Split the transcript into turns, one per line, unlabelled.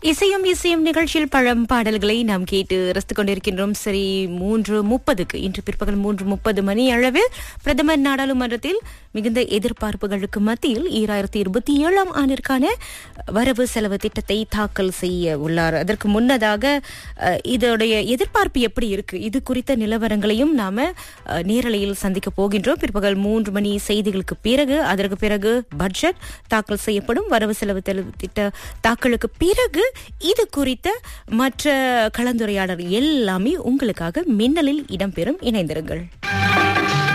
இசையும் இசையும் நிகழ்ச்சியில் பழம் பாடல்களை நாம் கேட்டு ரசித்துக் கொண்டிருக்கின்றோம். சரி, 3:30 இன்று பிற்பகல் 3:30 மணி அளவில் பிரதமர் நாடாளுமன்றத்தில் மிகுந்த எதிர்பார்ப்புகளுக்கு மத்தியில் 2027ஆம் ஆண்டிற்கான வரவு செலவு திட்டத்தை தாக்கல் செய்ய உள்ளார். அதற்கு முன்னதாக இதோடைய எதிர்பார்ப்பு எப்படி இருக்கு, இது குறித்த நிலவரங்களையும் நாம நேரலையில் சந்திக்க போகின்றோம். பிற்பகல் 3 மணி செய்திகளுக்கு பிறகு, அதற்கு பிறகு பட்ஜெட் தாக்கல் செய்யப்படும். வரவு செலவு திட்ட தாக்கலுக்கு பிறகு இது குறித்த மற்ற கலந்துரையாடல் எல்லாமே உங்களுக்காக மின்னலில் இடம்பெறும். இணைந்திருங்கள்.